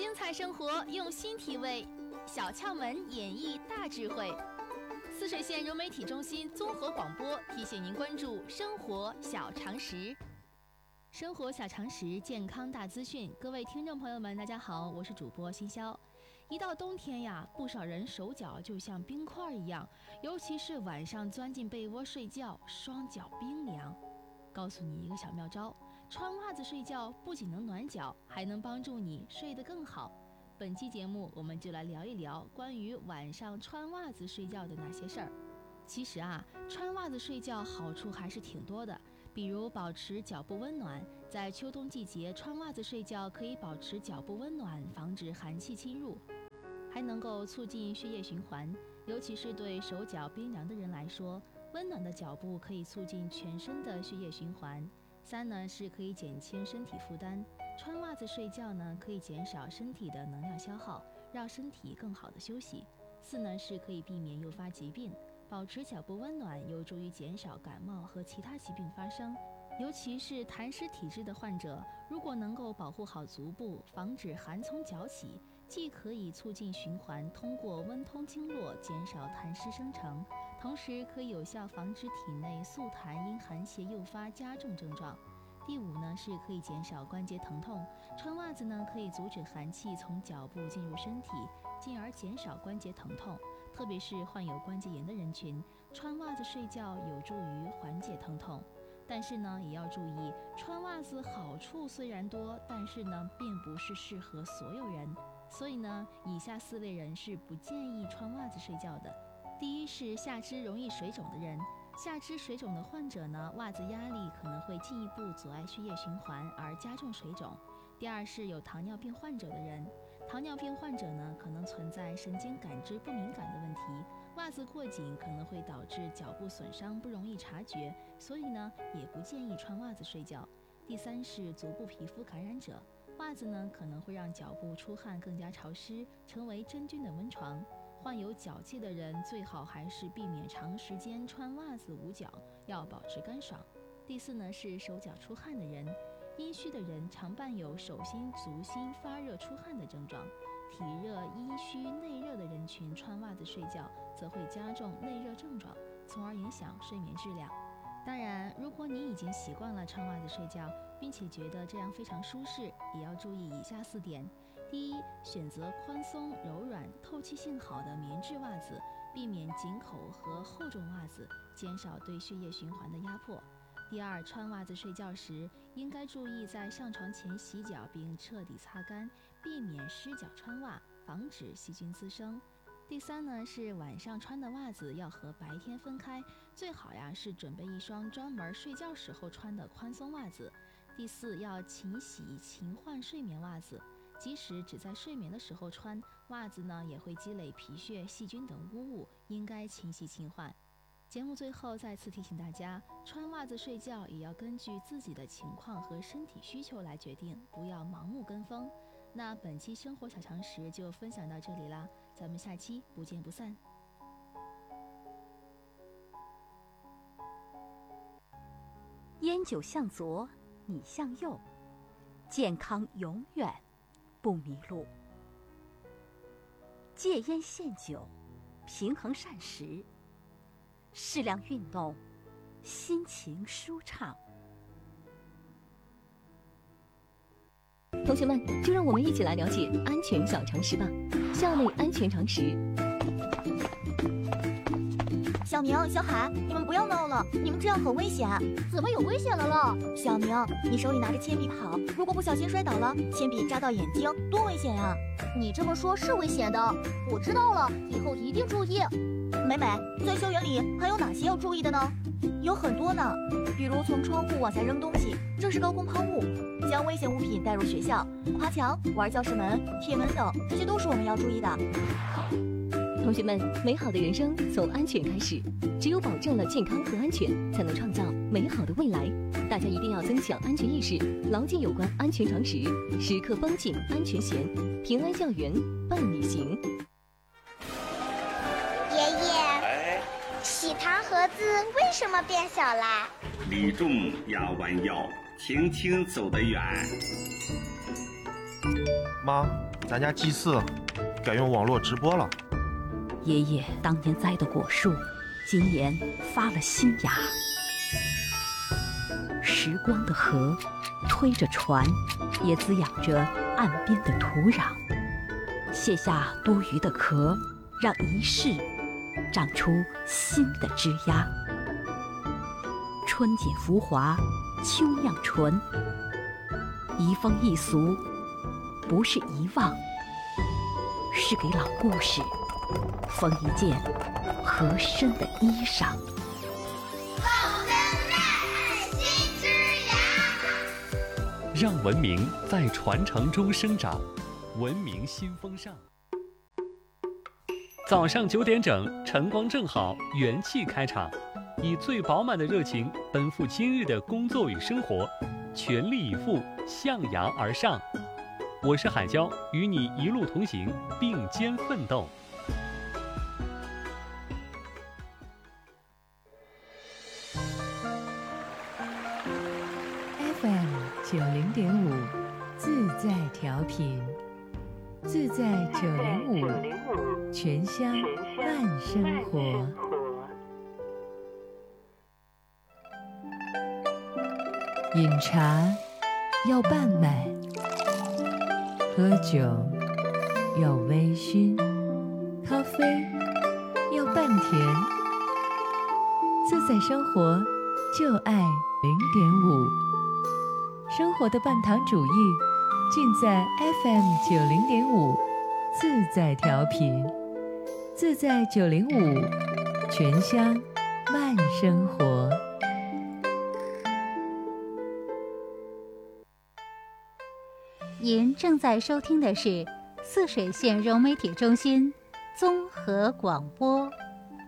精彩生活用心体味，小窍门演绎大智慧。泗水县融媒体中心综合广播提醒您关注生活小常识。生活小常识，健康大资讯。各位听众朋友们，大家好，我是主播新潇。一到冬天呀，不少人手脚就像冰块一样，尤其是晚上钻进被窝睡觉，双脚冰凉。告诉你一个小妙招，穿袜子睡觉不仅能暖脚，还能帮助你睡得更好。本期节目我们就来聊一聊关于晚上穿袜子睡觉的那些事儿。其实啊，穿袜子睡觉好处还是挺多的，比如保持脚部温暖，在秋冬季节穿袜子睡觉可以保持脚部温暖，防止寒气侵入，还能够促进血液循环，尤其是对手脚冰凉的人来说，温暖的脚部可以促进全身的血液循环。3呢是可以减轻身体负担，穿袜子睡觉呢可以减少身体的能量消耗，让身体更好的休息。4呢是可以避免诱发疾病，保持脚部温暖有助于减少感冒和其他疾病发生。尤其是痰湿体质的患者，如果能够保护好足部，防止寒从脚起，既可以促进循环通过温通经络，减少痰湿生成，同时可以有效防止体内宿痰因寒邪诱发加重症状。第5呢是可以减少关节疼痛，穿袜子呢可以阻止寒气从脚部进入身体，进而减少关节疼痛。特别是患有关节炎的人群，穿袜子睡觉有助于缓解疼痛。但是呢，也要注意，穿袜子好处虽然多，但是呢，并不是适合所有人。所以呢，以下4类人是不建议穿袜子睡觉的。第一是下肢容易水肿的人，下肢水肿的患者呢，袜子压力可能会进一步阻碍血液循环而加重水肿。第二是有糖尿病患者的人，糖尿病患者呢，可能存在神经感知不敏感的问题，袜子过紧可能会导致脚部损伤，不容易察觉，所以呢，也不建议穿袜子睡觉。第3是足部皮肤感染者，袜子呢可能会让脚部出汗更加潮湿，成为真菌的温床。患有脚气的人最好还是避免长时间穿袜子捂脚，要保持干爽。第4呢是手脚出汗的人，阴虚的人常伴有手心、足心发热出汗的症状，体热、阴虚、内热的人群穿袜子睡觉则会加重内热症状，从而影响睡眠质量。当然，如果你已经习惯了穿袜子睡觉，并且觉得这样非常舒适，也要注意以下4点。第一，选择宽松、柔软、透气性好的棉质袜子，避免紧口和厚重袜子，减少对血液循环的压迫。第二，穿袜子睡觉时，应该注意在上床前洗脚并彻底擦干，避免湿脚穿袜，防止细菌滋生。第3呢是晚上穿的袜子要和白天分开，最好呀是准备一双专门睡觉时候穿的宽松袜子。第4，要勤洗勤换睡眠袜子，即使只在睡眠的时候穿，袜子呢也会积累皮屑、细菌等污物，应该勤洗勤换。节目最后再次提醒大家，穿袜子睡觉也要根据自己的情况和身体需求来决定，不要盲目跟风。那本期生活小常识就分享到这里啦，咱们下期不见不散。 烟酒向左，你向右，健康永远不迷路。戒烟限酒，平衡膳食，适量运动，心情舒畅。 同学们，就让我们一起来了解安全小常识吧。校内安全常识。 小明、小海，你们不要闹了，你们这样很危险。 怎么有危险了了？ 小明，你手里拿着铅笔跑，如果不小心摔倒了，铅笔扎到眼睛，多危险呀！ 你这么说是危险的，我知道了，以后一定注意。 美美，在校园里还有哪些要注意的呢？有很多呢，比如从窗户往下扔东西，这是高空抛物；将危险物品带入学校，爬墙、玩教室门、铁门等，这些都是我们要注意的。 同学们，美好的人生从安全开始，只有保证了健康和安全，才能创造美好的未来。大家一定要增强安全意识，牢记有关安全常识，时刻绷紧安全弦，平安校园伴你行。 爷爷，喜糖盒子为什么变小啦？ 立重要弯腰，轻轻走得远。 妈， 咱家祭祀改用网络直播了。 爷爷当年栽的果树，今年发了新芽。时光的河推着船，也滋养着岸边的土壤，卸下多余的壳，让一世长出新的枝桠。春景浮华，秋酿醇，移风易俗，不是遗忘，是给老故事缝一件合身的衣裳。 让文明在传承中生长，文明新风尚。早上9点整，晨光正好，元气开场，以最饱满的热情奔赴今日的工作与生活，全力以赴，向阳而上。我是海椒，与你一路同行，并肩奋斗。 FM90.5，自在调频，自在905，全乡慢生活。饮茶要半满，喝酒要微醺，咖啡要半甜。自在生活，就爱0.5。生活的半糖主义，尽在 FM90.5，自在调频，自在905，全乡慢生活。 您正在收听的是泗水县融媒体中心综合广播。